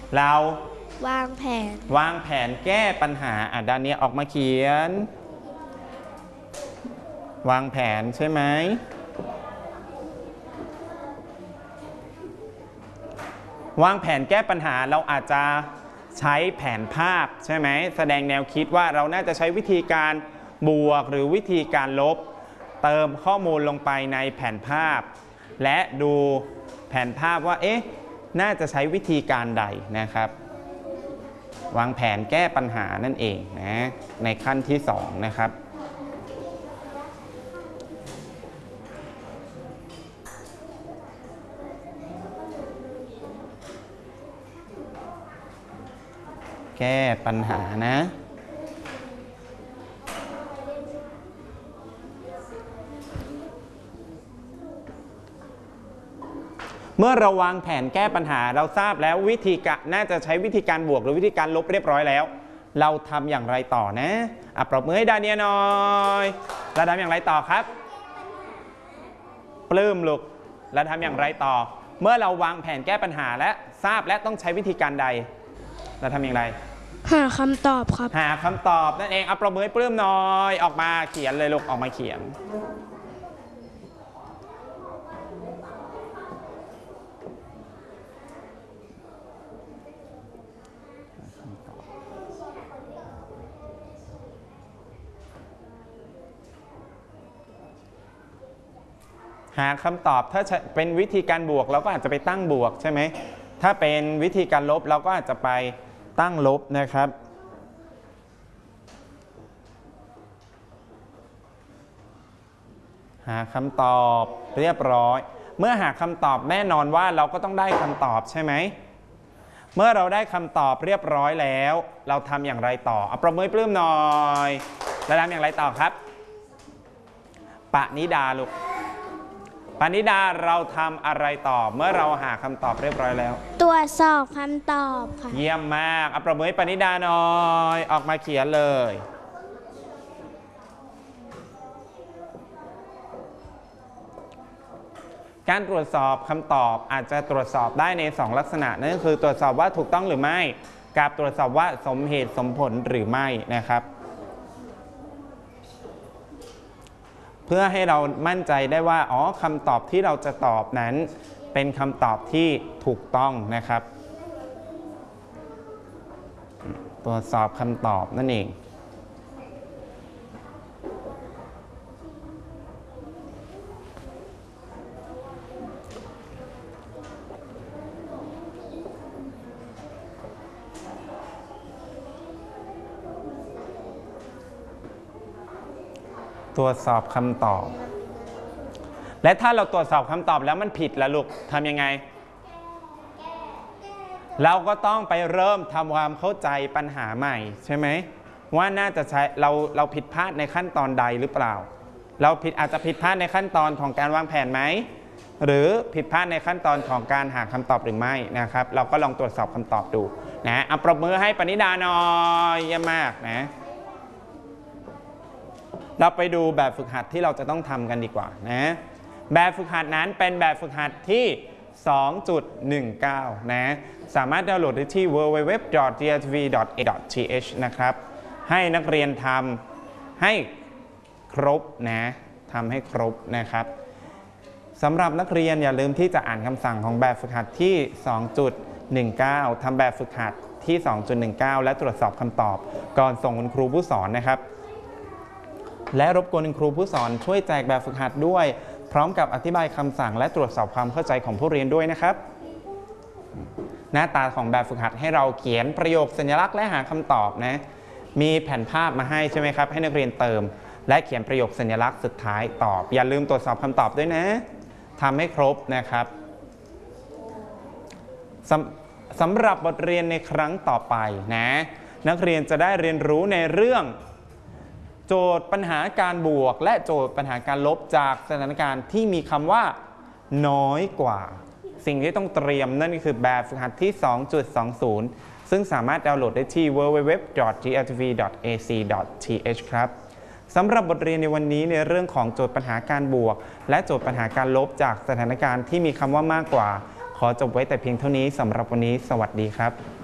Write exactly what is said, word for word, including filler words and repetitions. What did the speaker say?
เราวางแผนวางแผนแก้ปัญหาอ่ะด้านนี้ออกมาเขียนวางแผนใช่ไหมวางแผนแก้ปัญหาเราอาจจะใช้แผนภาพใช่ไหมแสดงแนวคิดว่าเราน่าจะใช้วิธีการบวกหรือวิธีการลบเติมข้อมูลลงไปในแผนภาพและดูแผนภาพว่าเอ๊ะน่าจะใช้วิธีการใดนะครับวางแผนแก้ปัญหานั่นเองนะในขั้นที่สองนะครับแก้ปัญหานะเมื่อเราวางแผนแก้ปัญหาเราทราบแล้ววิธีการน่าจะใช้วิธีการบวกหรือวิธีการลบเรียบร้อยแล้วเราทำอย่างไรต่อนะอ่ะปรบมือให้ดาเนียหน่อยเราทำอย่างไรต่อครับปลื้มลูกเราทำอย่างไรต่อเมื่อเราวางแผนแก้ปัญหาและทราบและต้องใช้วิธีการใดเราทำอย่างไรหาคำตอบครับหาคำตอบนั่นเองเอาปรบมือให้ปลื้มหน่อยออกมาเขียนเลยลูกออกมาเขียนหาคำตอบถ้าเป็นวิธีการบวกเราก็อาจจะไปตั้งบวกใช่ไหมถ้าเป็นวิธีการลบเราก็อาจจะไปตั้งลบนะครับหาคำตอบเรียบร้อยเมื่อหาคำตอบแน่นอนว่าเราก็ต้องได้คำตอบใช่ไหมเมื่อเราได้คำตอบเรียบร้อยแล้วเราทำอย่างไรต่อเอาประมือปลื้มหน่อยแล้วทำอย่างไรต่อครับปณิดาลูกปณิดาเราทำอะไรต่อเมื่อเราหาคำตอบเรียบร้อยแล้วตรวจสอบคำตอบค่ะเยี่ยมมากเอาประมือให้ปณิดาหน่อยออกมาเขียนเลยการตรวจสอบคำตอบอาจจะตรวจสอบได้ในสองลักษณะนั่นก็คือตรวจสอบว่าถูกต้องหรือไม่กับตรวจสอบว่าสมเหตุสมผลหรือไม่นะครับเพื่อให้เรามั่นใจได้ว่าอ๋อคำตอบที่เราจะตอบนั้นเป็นคำตอบที่ถูกต้องนะครับตรวจสอบคำตอบนั่นเองตรวจสอบคำตอบและถ้าเราตรวจสอบคำตอบแล้วมันผิดล่ะลูกทำยังไงเราก็ต้องไปเริ่มทำความเข้าใจปัญหาใหม่ใช่ไหมว่าน่าจะใช้เราเราผิดพลาดในขั้นตอนใดหรือเปล่าเราผิดอาจจะผิดพลาดในขั้นตอนของการวางแผนไหมหรือผิดพลาดในขั้นตอนของการหาคำตอบหรือไม่นะครับเราก็ลองตรวจสอบคำตอบดูนะเอาปรบมือให้ปณิดาหน่อยเยี่ยมมากนะเราไปดูแบบฝึกหัดที่เราจะต้องทำกันดีกว่านะแบบฝึกหัดนั้นเป็นแบบฝึกหัดที่ สองจุดหนึ่งเก้า นะสามารถดาวน์โหลดได้ที่ ดับเบิลยู ดับเบิลยู ดับเบิลยู ดอท จี อาร์ ที วี ดอท เอ ดอท ที เอช นะครับให้นักเรียนทำให้ครบนะทำให้ครบนะครับสำหรับนักเรียนอย่าลืมที่จะอ่านคำสั่งของแบบฝึกหัดที่ สองจุดหนึ่งเก้า ทำแบบฝึกหัดที่ สองจุดหนึ่งเก้า และตรวจสอบคำตอบก่อนส่งคุณครูผู้สอนนะครับและรบกวนคุณครูผู้สอนช่วยแจกแบบฝึกหัดด้วยพร้อมกับอธิบายคำสั่งและตรวจสอบความเข้าใจของผู้เรียนด้วยนะครับหน้าตาของแบบฝึกหัดให้เราเขียนประโยคสัญลักษณ์และหาคำตอบนะมีแผ่นภาพมาให้ใช่ไหมครับให้นักเรียนเติมและเขียนประโยคสัญลักษณ์สุดท้ายตอบอย่าลืมตรวจสอบคำตอบด้วยนะทำให้ครบนะครับสำสำหรับบทเรียนในครั้งต่อไปนะนักเรียนจะได้เรียนรู้ในเรื่องโจทย์ปัญหาการบวกและโจทย์ปัญหาการลบจากสถานการณ์ที่มีคำว่าน้อยกว่าสิ่งที่ต้องเตรียมนั่นก็คือแบบฝึกหัดที่ สองจุดสองศูนย์ ซึ่งสามารถดาวน์โหลดได้ที่ ดับเบิลยู ดับเบิลยู ดับเบิลยู ดอท จี อาร์ ที วี ดอท เอ ซี ดอท ที เอช ครับสำหรับบทเรียนในวันนี้ในเรื่องของโจทย์ปัญหาการบวกและโจทย์ปัญหาการลบจากสถานการณ์ที่มีคำว่ามากกว่าขอจบไว้แต่เพียงเท่านี้สำหรับวันนี้สวัสดีครับ